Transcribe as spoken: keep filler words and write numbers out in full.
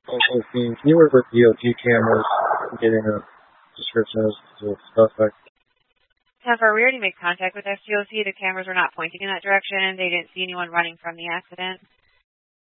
Okay, can you work with D O T cameras, getting a description as to the suspect? ten four, we already made contact with S D O T. The cameras were not pointing in that direction. They didn't see anyone running from the accident.